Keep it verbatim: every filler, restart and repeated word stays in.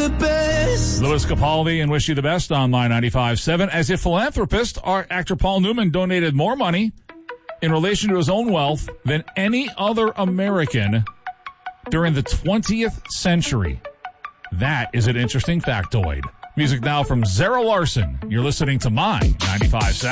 the best. Louis Capaldi and Wish You the Best on Line ninety-five point seven. As a philanthropist, our actor Paul Newman donated more money in relation to his own wealth than any other American during the twentieth century. That is an interesting factoid. Music now from Zara Larson. You're listening to My ninety-five point seven.